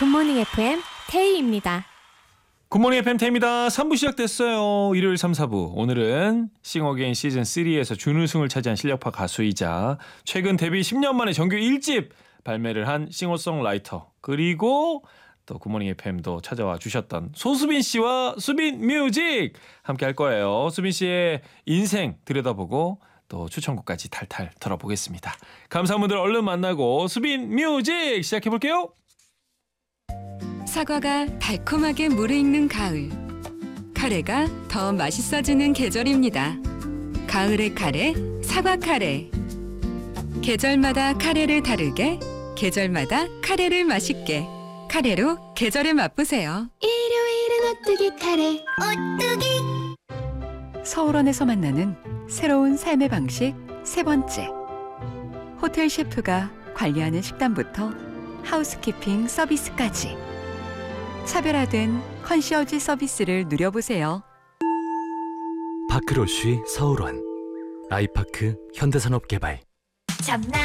굿모닝 FM 태희입니다. 굿모닝 FM 태희입니다. 3부 시작됐어요. 일요일 3, 4부. 오늘은 싱어게인 시즌3에서 준우승을 차지한 실력파 가수이자 최근 데뷔 10년 만에 정규 1집 발매를 한 싱어송라이터 그리고 또 굿모닝 FM도 찾아와 주셨던 소수빈 씨와 수빈 뮤직 함께 할 거예요. 수빈 씨의 인생 들여다보고 또 추천곡까지 탈탈 들어보겠습니다. 감사한 분들 얼른 만나고 수빈 뮤직 시작해볼게요. 사과가 달콤하게 무르익는 가을. 카레가 더 맛있어지는 계절입니다. 가을의 카레, 사과 카레. 계절마다 카레를 다르게, 계절마다 카레를 맛있게. 카레로 계절을 맛보세요. 일요일은 오뚜기 카레 오뚜기. 서울원에서 만나는 새로운 삶의 방식 세 번째. 호텔 셰프가 관리하는 식단부터 하우스키핑 서비스까지. 차별화된 컨시어지 서비스를 누려보세요. 파크로쉬 서울원, 아이파크 현대산업개발. 참나